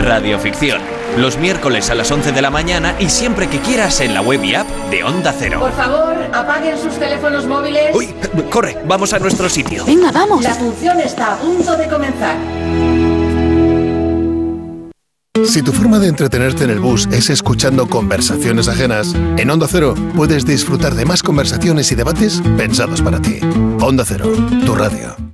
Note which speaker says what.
Speaker 1: radioficción. Los miércoles a las 11 de la mañana y siempre que quieras en la web y app de Onda Cero.
Speaker 2: Por favor, apaguen sus teléfonos móviles.
Speaker 1: ¡Uy! Corre, vamos a nuestro sitio.
Speaker 3: Venga, vamos.
Speaker 2: La función está a punto de comenzar.
Speaker 4: Si tu forma de entretenerte en el bus es escuchando conversaciones ajenas, en Onda Cero puedes disfrutar de más conversaciones y debates pensados para ti. Onda Cero, tu radio.